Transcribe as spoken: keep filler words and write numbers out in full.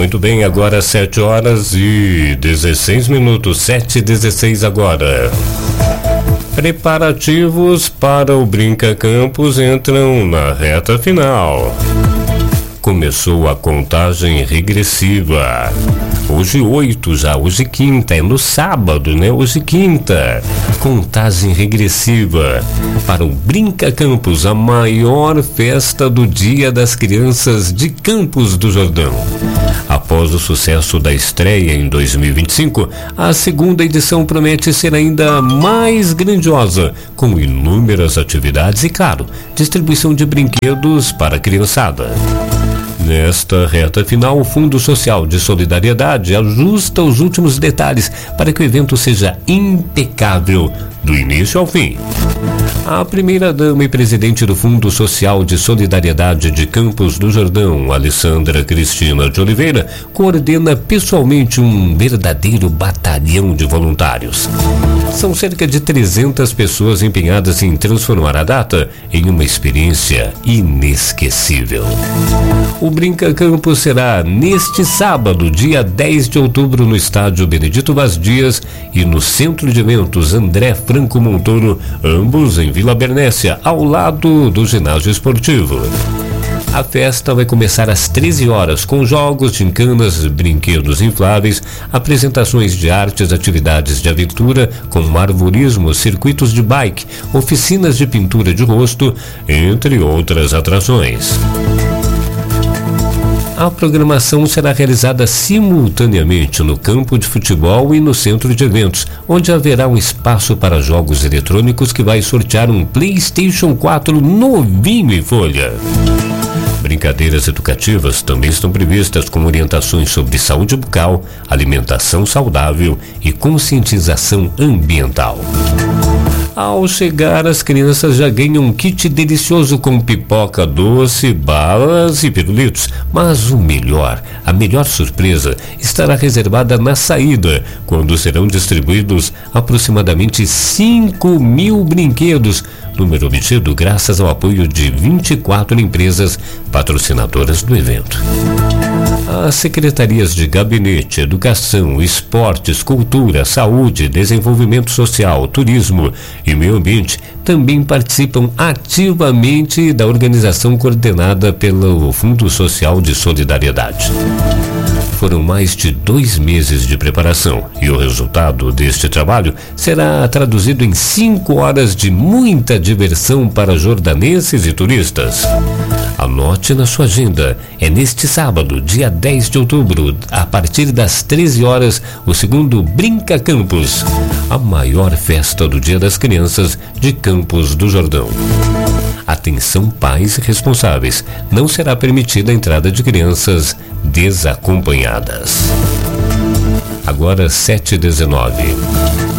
Muito bem, agora sete horas e dezesseis minutos, sete e dezesseis agora. Preparativos para o Brinca Campus entram na reta final. Começou a contagem regressiva. Hoje oito já, hoje quinta, é no sábado, né? Hoje quinta. Contagem regressiva para o Brinca Campus, a maior festa do Dia das Crianças de Campos do Jordão. Após o sucesso da estreia em dois mil e vinte e cinco, a segunda edição promete ser ainda mais grandiosa, com inúmeras atividades e, claro, distribuição de brinquedos para a criançada. Nesta reta final, o Fundo Social de Solidariedade ajusta os últimos detalhes para que o evento seja impecável do início ao fim. A primeira-dama e presidente do Fundo Social de Solidariedade de Campos do Jordão, Alessandra Cristina de Oliveira, coordena pessoalmente um verdadeiro batalhão de voluntários. São cerca de trezentas pessoas empenhadas em transformar a data em uma experiência inesquecível. O Brinca Campus será neste sábado, dia dez de outubro, no estádio Benedito Vaz Dias e no Centro de Eventos André Franco Montoro, ambos em Vila Bernécia, ao lado do ginásio esportivo. A festa vai começar às treze horas, com jogos, gincanas, brinquedos infláveis, apresentações de artes, atividades de aventura, como arvorismo, circuitos de bike, oficinas de pintura de rosto, entre outras atrações. A programação será realizada simultaneamente no campo de futebol e no centro de eventos, onde haverá um espaço para jogos eletrônicos que vai sortear um PlayStation quatro novinho em folha. Brincadeiras educativas também estão previstas, com orientações sobre saúde bucal, alimentação saudável e conscientização ambiental. Ao chegar, as crianças já ganham um kit delicioso com pipoca doce, balas e pirulitos. Mas o melhor, a melhor surpresa, estará reservada na saída, quando serão distribuídos aproximadamente cinco mil brinquedos, número obtido graças ao apoio de vinte e quatro empresas patrocinadoras do evento. As secretarias de Gabinete, Educação, Esportes, Cultura, Saúde, Desenvolvimento Social, Turismo e Meio Ambiente também participam ativamente da organização coordenada pelo Fundo Social de Solidariedade. Foram mais de dois meses de preparação e o resultado deste trabalho será traduzido em cinco horas de muita diversão para jordanenses e turistas. Anote na sua agenda, é neste sábado, dia dez de outubro, a partir das treze horas, o segundo Brinca Campus, a maior festa do Dia das Crianças de Campos do Jordão. Atenção, pais responsáveis, não será permitida a entrada de crianças desacompanhadas. Agora sete e dezenove.